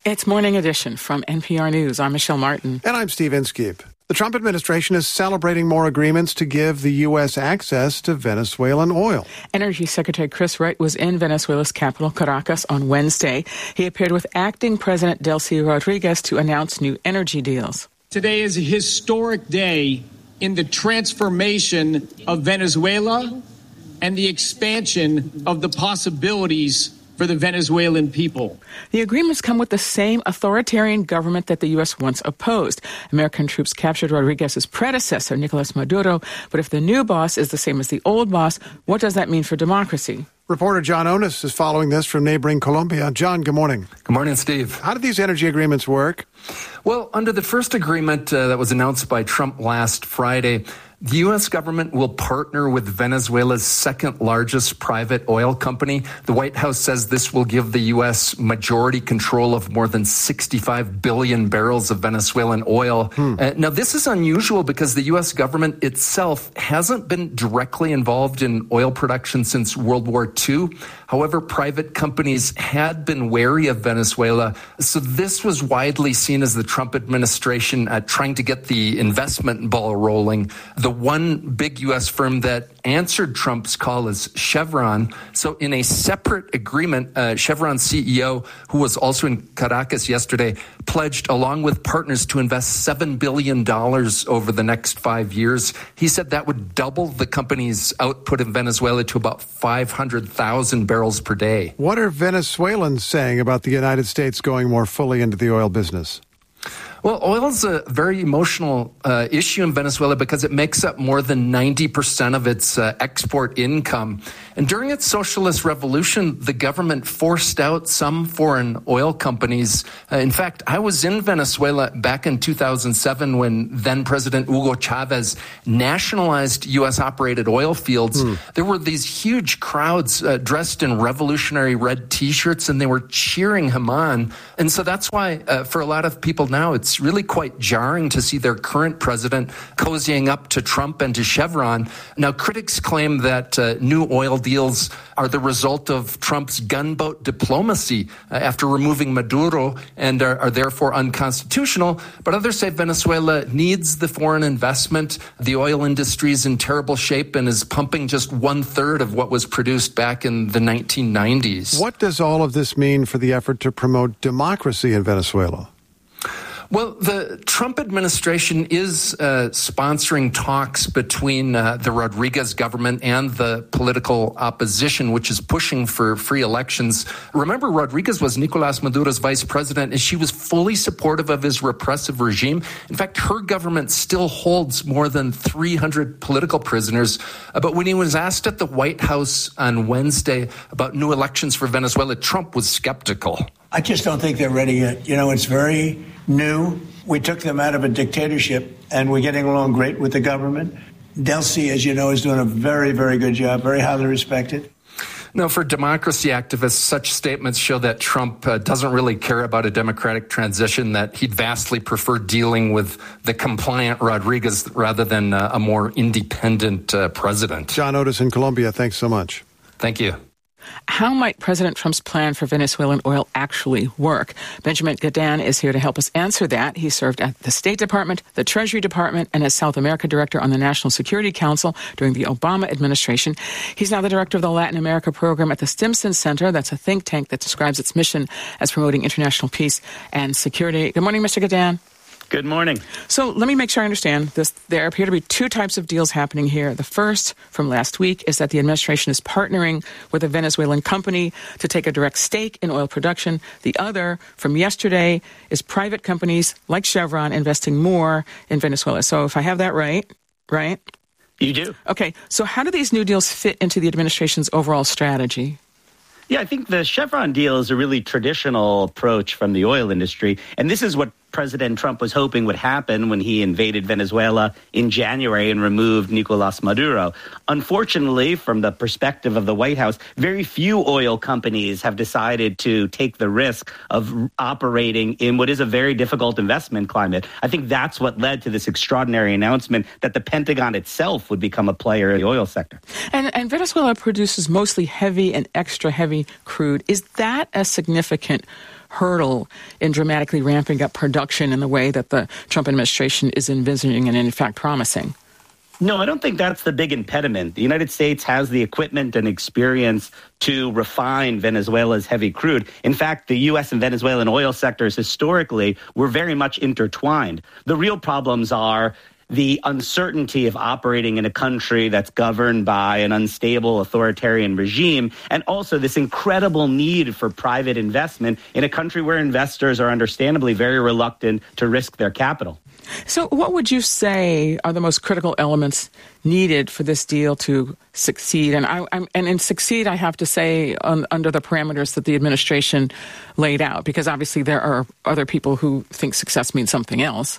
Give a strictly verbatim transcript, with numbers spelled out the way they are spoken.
It's Morning Edition from N P R News. I'm Michelle Martin. And I'm Steve Inskeep. The Trump administration is celebrating more agreements to give the U S access to Venezuelan oil. Energy Secretary Chris Wright was in Venezuela's capital, Caracas, on Wednesday. He appeared with acting President Delcy Rodriguez to announce new energy deals. Today is a historic day in the transformation of Venezuela and the expansion of the possibilities for the Venezuelan people. The agreements come with the same authoritarian government that the U S once opposed. American troops captured Rodriguez's predecessor, Nicolas Maduro. But if the new boss is the same as the old boss, what does that mean for democracy? Reporter John Onis is following this from neighboring Colombia. John, good morning. Good morning, Steve. How do these energy agreements work? Well, under the first agreement uh, that was announced by Trump last Friday, the U S government will partner with Venezuela's second largest private oil company. The White House says this will give the U S majority control of more than sixty-five billion barrels of Venezuelan oil. Hmm. Uh, now, this is unusual because the U S government itself hasn't been directly involved in oil production since World War Two. However, private companies had been wary of Venezuela. So this was widely seen as the Trump administration uh, trying to get the investment ball rolling. The one big U S firm that answered Trump's call is Chevron. So in a separate agreement, uh, Chevron C E O, who was also in Caracas yesterday, pledged along with partners to invest seven billion dollars over the next five years. He said that would double the company's output in Venezuela to about five hundred thousand barrels per day. What are Venezuelans saying about the United States going more fully into the oil business? Well, oil is a very emotional uh, issue in Venezuela because it makes up more than ninety percent of its uh, export income. And during its socialist revolution, the government forced out some foreign oil companies. Uh, in fact, I was in Venezuela back in two thousand seven when then-President Hugo Chavez nationalized U S-operated oil fields. Hmm. There were these huge crowds uh, dressed in revolutionary red T-shirts, and they were cheering him on. And so that's why, uh, for a lot of people now, it's It's really quite jarring to see their current president cozying up to Trump and to Chevron. Now, critics claim that uh, new oil deals are the result of Trump's gunboat diplomacy uh, after removing Maduro and are, are therefore unconstitutional. But others say Venezuela needs the foreign investment. The oil industry is in terrible shape and is pumping just one third of what was produced back in the nineteen nineties. What does all of this mean for the effort to promote democracy in Venezuela? Well, the Trump administration is uh, sponsoring talks between uh, the Rodriguez government and the political opposition, which is pushing for free elections. Remember, Rodriguez was Nicolas Maduro's vice president, and she was fully supportive of his repressive regime. In fact, her government still holds more than three hundred political prisoners. Uh, but when he was asked at the White House on Wednesday about new elections for Venezuela, Trump was skeptical. I just don't think they're ready yet. You know, it's very new. We took them out of a dictatorship, and we're getting along great with the government. Delcy, as you know, is doing a very, very good job, very highly respected. Now, for democracy activists, such statements show that Trump uh, doesn't really care about a democratic transition, that he'd vastly prefer dealing with the compliant Rodriguez rather than uh, a more independent uh, president. John Otis in Colombia, thanks so much. Thank you. How might President Trump's plan for Venezuelan oil actually work? Benjamin Gadan is here to help us answer that. He served at the State Department, the Treasury Department, and as South America Director on the National Security Council during the Obama administration. He's now the Director of the Latin America Program at the Stimson Center. That's a think tank that describes its mission as promoting international peace and security. Good morning, Mister Gadan. Good morning. So let me make sure I understand this. There appear to be two types of deals happening here. The first, from last week, is that the administration is partnering with a Venezuelan company to take a direct stake in oil production. The other, from yesterday, is private companies like Chevron investing more in Venezuela. So if I have that right, right? You do. Okay. So how do these new deals fit into the administration's overall strategy? Yeah, I think the Chevron deal is a really traditional approach from the oil industry. And this is what President Trump was hoping would happen when he invaded Venezuela in January and removed Nicolas Maduro. Unfortunately, from the perspective of the White House, very few oil companies have decided to take the risk of operating in what is a very difficult investment climate. I think that's what led to this extraordinary announcement that the Pentagon itself would become a player in the oil sector. And, and Venezuela produces mostly heavy and extra heavy crude. Is that a significant hurdle in dramatically ramping up production in the way that the Trump administration is envisioning and, in fact, promising? No, I don't think that's the big impediment. The United States has the equipment and experience to refine Venezuela's heavy crude. In fact, the U S and Venezuelan oil sectors historically were very much intertwined. The real problems are the uncertainty of operating in a country that's governed by an unstable authoritarian regime, and also this incredible need for private investment in a country where investors are understandably very reluctant to risk their capital. So what would you say are the most critical elements needed for this deal to succeed? And I, I'm, and in succeed, I have to say um, under the parameters that the administration laid out, because obviously there are other people who think success means something else.